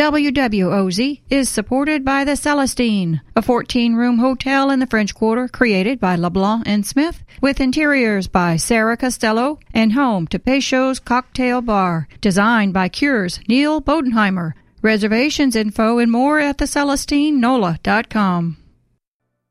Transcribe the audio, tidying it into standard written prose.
WWOZ is supported by the Celestine, a 14-room hotel in the French Quarter created by LeBlanc and Smith, with interiors by Sarah Costello and home to Peychaud's Cocktail Bar, designed by Cure's Neil Bodenheimer. Reservations info and more at thecelestinenola.com.